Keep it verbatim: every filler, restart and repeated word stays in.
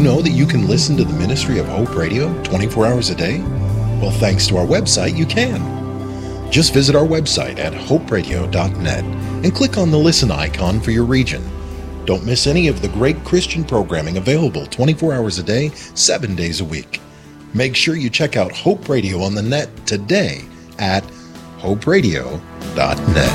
know that you can listen to the ministry of Hope Radio twenty-four hours a day? Well, thanks to our website, you can. Just visit our website at hope radio dot net and click on the listen icon for your region. Don't miss any of the great Christian programming available twenty-four hours a day, seven days a week. Make sure you check out Hope Radio on the net today at hope radio dot net.